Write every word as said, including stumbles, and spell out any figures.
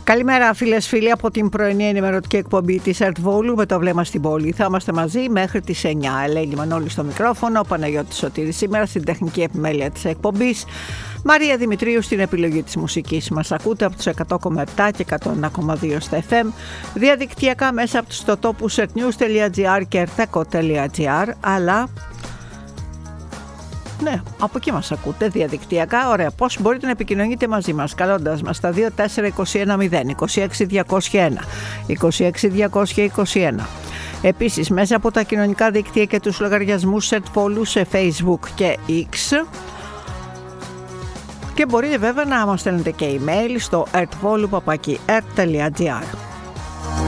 Καλημέρα φίλες φίλοι από την πρωινή ενημερωτική εκπομπή της Ερτβόλου με το βλέμμα στην πόλη. Θα είμαστε μαζί μέχρι τις εννιά. Ελένη Μανώλη στο μικρόφωνο, ο Παναγιώτης Σωτήρης σήμερα στην τεχνική επιμέλεια της εκπομπής. Μαρία Δημητρίου στην επιλογή της μουσικής. Μας ακούτε από τους εκατό κόμμα επτά και εκατό ένα κόμμα δύο στα εφ εμ, διαδικτυακά μέσα από τους τοπούς ertnews τελεία gr και erteco τελεία gr, αλλά... ναι, από εκεί μας ακούτε διαδικτυακά. Ωραία, πώς μπορείτε να επικοινωνείτε μαζί μας καλώντας μας στα δύο τέσσερα είκοσι ένα μηδέν είκοσι έξι διακόσια ένα είκοσι έξι διακόσια είκοσι ένα. Επίσης μέσα από τα κοινωνικά δίκτυα και τους λογαριασμούς Ερτβόλου σε Facebook και X. Και μπορείτε βέβαια να μας στέλνετε και email στο ertvolou παπάκι ert τελεία gr.